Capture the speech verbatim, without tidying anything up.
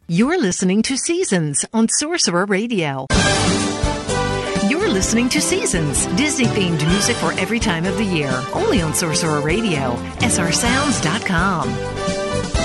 You're listening to Seasons on Sorcerer Radio. You're listening to Seasons, Disney-themed music for every time of the year. Only on Sorcerer Radio, S R sounds dot com.